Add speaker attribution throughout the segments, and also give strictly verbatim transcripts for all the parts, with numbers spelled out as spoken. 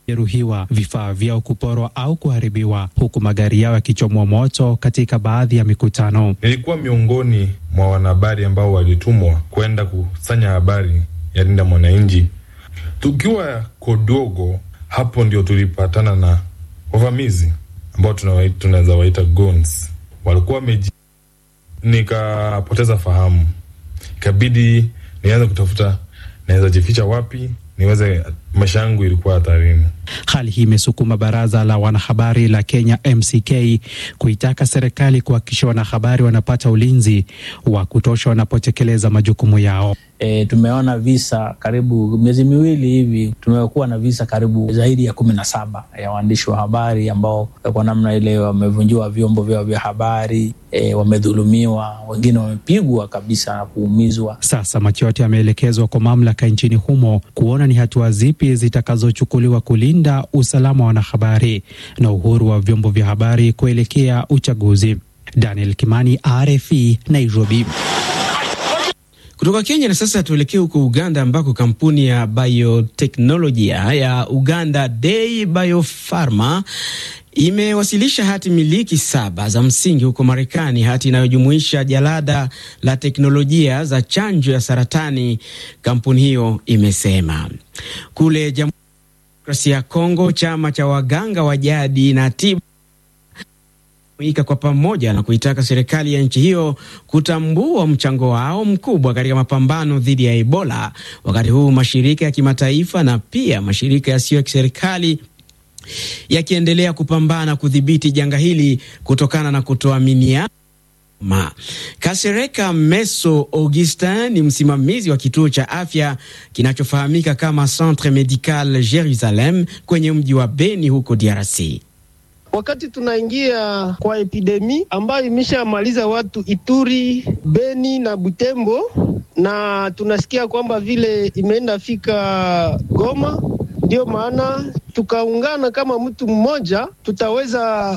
Speaker 1: jeruhiwa, vifaa vyao kuporwa au kuharibiwa, huku magari yao yakichomwa moto katika baadhi ya mikutano.
Speaker 2: Nilikuwa miongoni mwa wanahabari ambao walitumwa kwenda kusanya habari ya Linda Mwananchi. Tukiwa Kodogo, hapo ndio tulipatana na wavamizi ambao tunaweza waita goons. Walikuwa meji, nikapoteza fahamu. Ikabidi nianze kutafuta naweza jificha wapi, niweze, maisha yangu ilikuwa hatarini.
Speaker 1: Hali hii imesukuma baraza la wanahabari la Kenya M C K kuitaka serikali kuhakikisha wanahabari wanapata ulinzi wa kutosha wanapotekeleza majukumu yao.
Speaker 3: E, tumeona visa karibu miezi miwili hivi, tumekuwa na visa karibu zaidi ya kumi na saba ya waandishi wa habari ambao kwa namna ile wamevunjiwa vyombo vyao vya habari, e, wamedhulumiwa, wengine wamepigwa kabisa na kuumizwa.
Speaker 1: Sasa macho yote yameelekezwa kwa mamlaka nchini humo kuona ni hatua zipi zitakazochukuliwa kulinda usalama wa wanahabari na uhuru wa vyombo vya habari kuelekea uchaguzi. Daniel Kimani, R F I, Nairobi.
Speaker 4: Kutoka Kenya na sasa tuelekee huko Uganda ambako kampuni ya bioteknolojia ya Uganda Day Biopharma imewasilisha hati miliki saba za msingi huko Marekani, hati inayojumuisha jalada la teknolojia za chanjo ya saratani, kampuni hiyo imesema. Kule Jamhuri ya Kidemokrasia ya Kongo, chama cha waganga wa jadi na tiba ika kwa pamoja na kuitaka serikali ya nchi hiyo kutambua mchango wao mkubwa katika mapambano dhidi ya Ebola, wakati huu mashirika ya kimataifa na pia mashirika yasiyo ya kiserikali yakiendelea kupambana kudhibiti janga hili kutokana na kutoaminiana. Kasereka Meso Augustin ni msimamizi wa kituo cha afya kinachofahamika kama Centre Medical Jerusalem kwenye mji wa Beni huko D R C.
Speaker 5: Wakati tunaingia kwa epidemi ambayo imeshamaliza watu Ituri, Beni na Butembo, na tunasikia kwamba vile imeenda fika Goma, ndio maana tukaungana kama mtu mmoja, tutaweza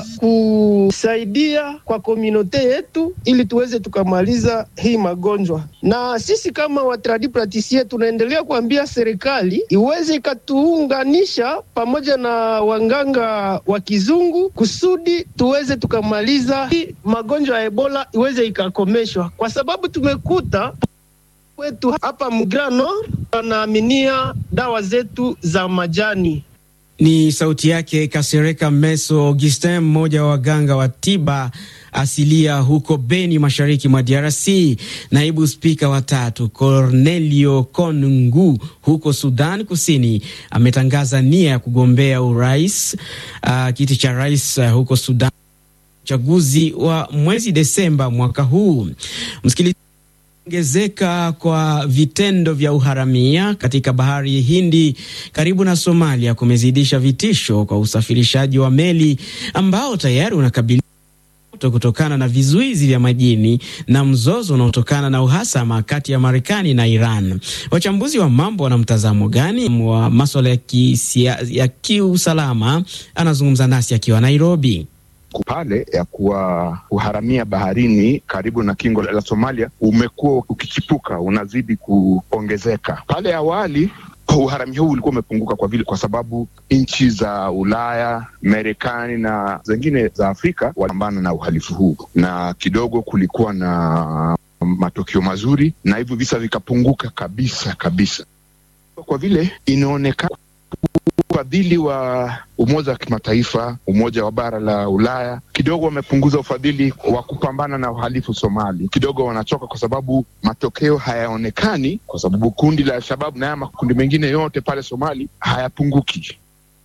Speaker 5: kusaidia kwa komunote yetu ili tuweze tukamaliza hii magonjwa. Na sisi kama watradi praticien tunaendelea kuambia serikali iweze ikatuunganisha pamoja na wanganga wa kizungu kusudi tuweze tukamaliza hii magonjwa ya Ebola, iweze ikakomeshwa, kwa sababu tumekuta wetu hapa Mugrano wanaaminia dawa zetu za majani.
Speaker 4: Ni sauti yake Kasereka Meso Augustin, mmoja wa waganga wa tiba asilia huko Beni, mashariki mwa D R C. Naibu spika wa tatu Cornelio Konungu huko Sudan Kusini ametangaza nia ya kugombea urais, uh, kiti cha rais uh, huko Sudan, uchaguzi wa mwezi Desemba mwaka huu. Msikilizaji, ongezeka kwa vitendo vya uharamia katika bahari Hindi karibu na Somalia kumezidisha vitisho kwa usafirishaji wa meli ambao tayari unakabiliwa kutokana na vizuizi vya majini na mzozo unaotokana na uhasama kati ya Marekani na Iran. Wachambuzi wa mambo wana mtazamo gani wa masuala ya kisia, ya kiusalama? Anazungumza nasi akiwa Nairobi.
Speaker 6: Pale ya kuwa uharamia baharini karibu na kingo la Somalia umekuwa ukichipuka, unazidi kuongezeka. Pale awali uharamia huu ulikuwa umepunguka kwa vile kwa sababu nchi za Ulaya, Marekani na zingine za Afrika walipambana na uhalifu huu, na kidogo kulikuwa na matokeo mazuri, na hivyo visa vikapunguka kabisa kabisa. Kwa vile inaonekana ufadhili wa Umoja wa Kimataifa, Umoja wa Bara la Ulaya kidogo wamepunguza ufadhili wa kupambana na uhalifu Somali. Kidogo wanachoka kwa sababu matokeo hayaonekani, kwa sababu kundi la Al-Shabaab na makundi mengine yote pale Somali hayapunguki.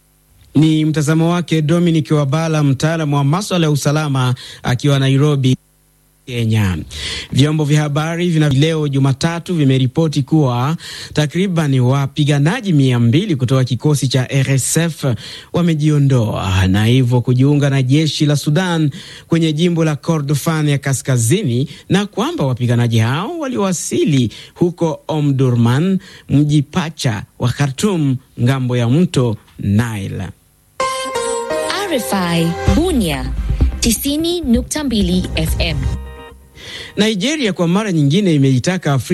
Speaker 4: Ni mtazamo wake Dominic Wabala, mtaalamu wa masuala ya usalama akiwa Nairobi, Kenya. Vyombo vya habari vina leo Jumatatu vimeripoti kuwa takriban wapiganaji mia mbili kutoka kikosi cha R S F wamejiondoa na hivyo kujiunga na jeshi la Sudan kwenye jimbo la Kordofan ya kaskazini, na kwamba wapiganaji hao waliwasili huko Omdurman, mji pacha wa Khartoum, ngambo ya mto Nile.
Speaker 7: R F I Bunia tisini nukta mbili F M.
Speaker 4: Nigeria kwa mara nyingine imeitaka Afrika